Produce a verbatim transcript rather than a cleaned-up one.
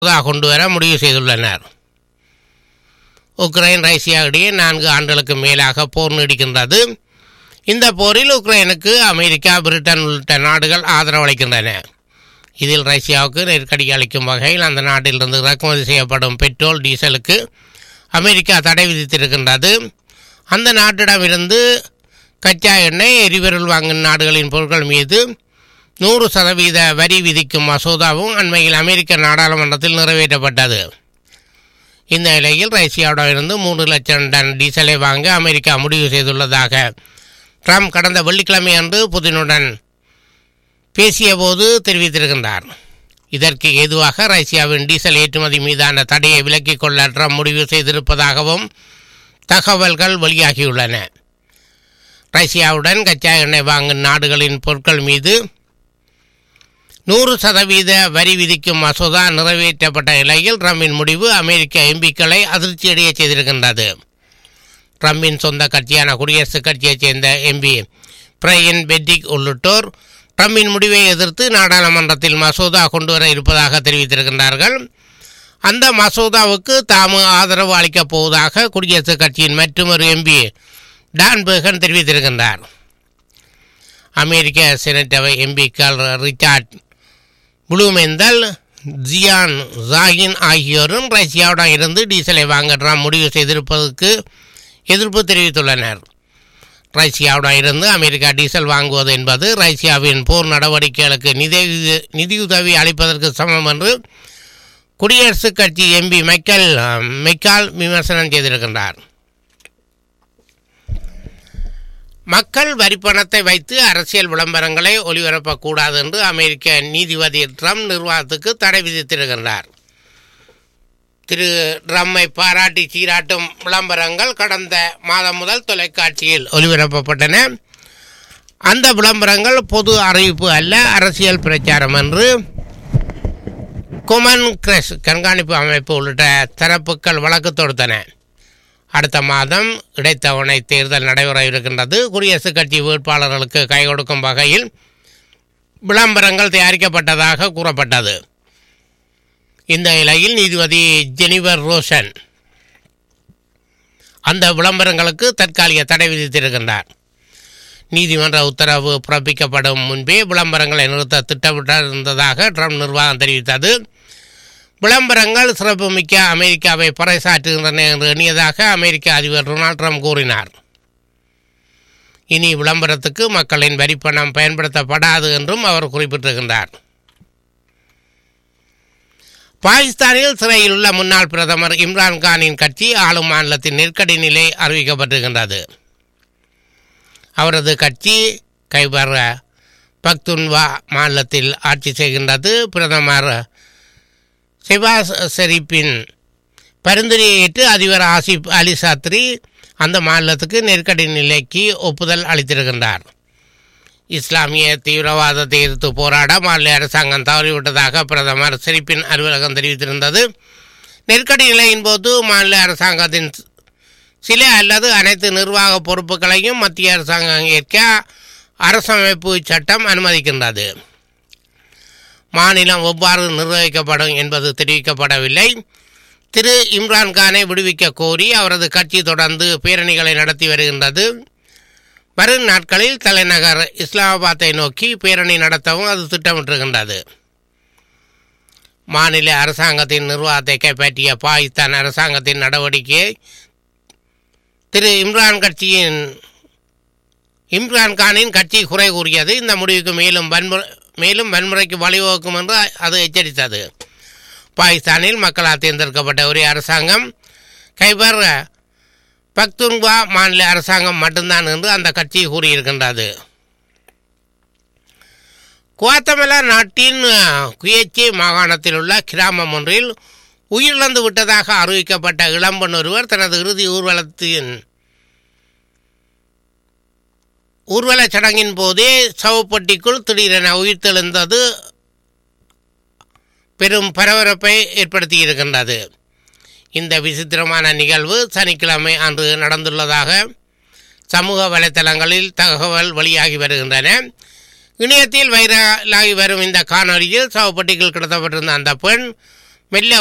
கொண்டு வர முடிவு செய்துள்ளனர். உக்ரைன் ரஷ்யா இடையே நான்கு ஆண்டுகளுக்கு மேலாக போர் நீடிக்கின்றது. இந்த போரில் உக்ரைனுக்கு அமெரிக்கா, பிரிட்டன் உள்ளிட்ட நாடுகள் ஆதரவளிக்கின்றன. இதில் ரஷ்யாவுக்கு நெருக்கடி அளிக்கும் வகையில் அந்த நாட்டிலிருந்து இறக்குமதி செய்யப்படும் பெட்ரோல், டீசலுக்கு அமெரிக்கா தடை விதித்திருக்கின்றது. அந்த நாட்டிடமிருந்து கச்சா எண்ணெய், எரிபொருள் வாங்கும் நாடுகளின் பொருட்கள் மீது நூறு சதவீத வரி விதிக்கும் மசோதாவும் அண்மையில் அமெரிக்க நாடாளுமன்றத்தில் நிறைவேற்றப்பட்டது. இந்த நிலையில் ரஷ்யாவிடமிருந்து மூன்று லட்சம் டன் டீசலை வாங்க அமெரிக்கா முடிவு செய்துள்ளதாக ட்ரம்ப் கடந்த வெள்ளிக்கிழமை அன்று புதினுடன் பேசியபோது தெரிவித்திருக்கின்றார். இதற்கு ஏதுவாக ரஷ்யாவின் டீசல் ஏற்றுமதி மீதான தடையை விலக்கிக் கொள்ள ட்ரம்ப் முடிவு செய்திருப்பதாகவும் தகவல்கள் வெளியாகியுள்ளன. ரஷ்யாவுடன் கச்சா எண்ணெய் வாங்கும் நாடுகளின் பொருட்கள் மீது நூறு சதவீத வரி விதிக்கும் மசோதா நிறைவேற்றப்பட்ட நிலையில் ட்ரம்பின் முடிவு அமெரிக்க எம்பிக்களை அதிர்ச்சியடைய செய்திருக்கின்றது. ட்ரம்பின் சொந்த கட்சியான குடியரசுக் கட்சியைச் சேர்ந்த எம்பி பிரையன் பெட்டிக் உள்ளிட்டோர் ட்ரம்பின் முடிவை எதிர்த்து நாடாளுமன்றத்தில் மசோதா கொண்டு வர இருப்பதாக தெரிவித்திருக்கின்றார்கள். அந்த மசோதாவுக்கு தாம் ஆதரவு அளிக்கப் போவதாக குடியரசுக் கட்சியின் மற்றொரு எம்பி டான் பெர்கன் தெரிவித்திருக்கின்றார். அமெரிக்க செனட்டவை எம்பிக்கள் ரிச்சார்ட் புளூமெந்தல், ஜியான் ஜாகின் ஆகியோரும் ரஷ்யாவுடன் இருந்து டீசலை வாங்க ட்ரம்ப் முடிவு செய்திருப்பதற்கு எதிர்ப்பு தெரிவித்துள்ளனர். ரஷ்யாவுடன் இருந்து அமெரிக்கா டீசல் வாங்குவது என்பது ரஷ்யாவின் போர் நடவடிக்கைகளுக்கு நிதி நிதியுதவி அளிப்பதற்கு சமம் என்று குடியரசுக் கட்சி எம்பி மைக்கேல் மெக்கால் விமர்சனம் செய்திருக்கின்றார். மக்கள் வரிப்பணத்தை வைத்து அரசியல் விளம்பரங்களை ஒளிபரப்பக்கூடாது என்று அமெரிக்க நீதிபதி ட்ரம்ப் நிர்வாகத்துக்கு தடை விதித்திருக்கின்றார். திரு ட்ரம்மை பாராட்டி சீராட்டும் விளம்பரங்கள் கடந்த மாதம் முதல் தொலைக்காட்சியில் ஒளிபரப்பப்பட்டன. அந்த விளம்பரங்கள் பொது அறிவிப்பு அல்ல, அரசியல் பிரச்சாரம் என்று கொமன் கிரஸ் கண்காணிப்பு அமைப்பு உள்ளிட்ட தரப்புகள் வழக்கு தொடுத்தன. அடுத்த மாதம் இடைத்தவணை தேர்தல் நடைபெற இருக்கின்றது. குடியரசுக் கட்சி வேட்பாளர்களுக்கு கை கொடுக்கும் வகையில் விளம்பரங்கள் தயாரிக்கப்பட்டதாக கூறப்பட்டது. இந்த நிலையில் நீதிபதி ஜெனிஃபர் ரோசன் அந்த விளம்பரங்களுக்கு தற்காலிக தடை விதித்திருக்கின்றார். நீதிமன்ற உத்தரவு பிறப்பிக்கப்படும் முன்பே விளம்பரங்களை நிறுத்த திட்டமிட்டிருந்ததாக ட்ரம்ப் நிர்வாகம் தெரிவித்தது. விளம்பரங்கள் சிறப்புமிக்க அமெரிக்காவை பறைசாற்றுகின்றன என்று எண்ணியதாக அமெரிக்க அதிபர் டொனால்ட் ட்ரம்ப் கூறினார். இனி விளம்பரத்துக்கு மக்களின் வரிப்பணம் பயன்படுத்தப்படாது என்றும் அவர் குறிப்பிட்டிருக்கின்றார். பாகிஸ்தானில் சிறையில் உள்ள முன்னாள் பிரதமர் இம்ரான்கானின் கட்சி ஆளும் மாநிலத்தின் நெருக்கடி நிலை அறிவிக்கப்பட்டிருக்கின்றது. அவரது கட்சி கைபர் பக்துன்வா மாநிலத்தில் ஆட்சி செய்கின்றது. பிரதமர் ஷெபாஸ் ஷெரீப்பின் பரிந்துரையை ஏற்று அதிபர் ஆசிப் அலி சாத்ரி அந்த மாநிலத்துக்கு நெருக்கடி நிலைக்கு ஒப்புதல் அளித்திருக்கின்றார். இஸ்லாமிய தீவிரவாதத்தை எதிர்த்து போராட மாநில அரசாங்கம் தவறிவிட்டதாக பிரதமர் ஷெரீப்பின் அலுவலகம் தெரிவித்திருந்தது. நெருக்கடி நிலையின் போது மாநில அரசாங்கத்தின் சில அல்லது அனைத்து நிர்வாக பொறுப்புகளையும் மத்திய அரசாங்கம் ஏற்க அரசமைப்பு சட்டம் அனுமதிக்கின்றது. மாநிலம் எவ்வாறு நிர்வகிக்கப்படும் என்பது தெரிவிக்கப்படவில்லை. திரு இம்ரான்கானை விடுவிக்க கோரி அவரது கட்சி தொடர்ந்து பேரணிகளை நடத்தி வருகின்றது. வரும் நாட்களில் தலைநகர் இஸ்லாமாபாத்தை நோக்கி பேரணி நடத்தவும் அது திட்டமிட்டிருக்கின்றது. மாநில அரசாங்கத்தின் நிர்வாகத்தை கைப்பற்றிய பாகிஸ்தான் அரசாங்கத்தின் நடவடிக்கையை திரு இம்ரான் கட்சியின் இம்ரான்கானின் கட்சி குறை கூறியது. இந்த முடிவுக்கு மேலும் வன்முறை மேலும் வன்முறைக்கு வழிவகுக்கும் என்று அது எச்சரித்தது. பாகிஸ்தானில் மக்களால் தேர்ந்தெடுக்கப்பட்ட ஒரே அரசாங்கம் கைபர் பக்துன்வா மாநில அரசாங்கம் மட்டும்தான் என்று அந்த கட்சி கூறியிருக்கின்றது. குவாத்தமலா நாட்டின் குயேச்சி மாகாணத்தில் உள்ள கிராமம் ஒன்றில் உயிரிழந்து விட்டதாக அறிவிக்கப்பட்ட இளம்பெண் ஒருவர் தனது இறுதி ஊர்வலத்தின் ஊர்வல சடங்கின் போதே சவப்பட்டிக்குள் திடீரென உயிர்த்தெழுந்தது பெரும் பரபரப்பை ஏற்படுத்தியிருக்கின்றது. இந்த விசித்திரமான நிகழ்வு சனிக்கிழமை அன்று நடந்துள்ளதாக சமூக வலைத்தளங்களில் தகவல் வெளியாகி வருகின்றன. இணையத்தில் வைரலாகி வரும் இந்த காணொலியில் சவப்பட்டிக்குள் கிடத்தப்பட்டிருந்த அந்த பெண் மெல்ல